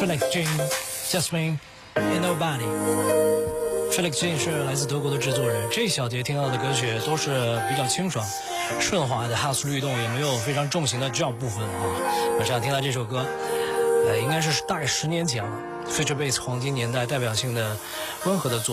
Felix Jean、Jasmine and Nobody。Felix Jean 是来自德国的制作人，这一小节听到的歌曲都是比较清爽、顺滑的 house 律动，也没有非常重型的 drop 部分啊。马上听到这首歌，应该是大概10年前了 ，Future Bass 黄金年代代表性的温和的作品。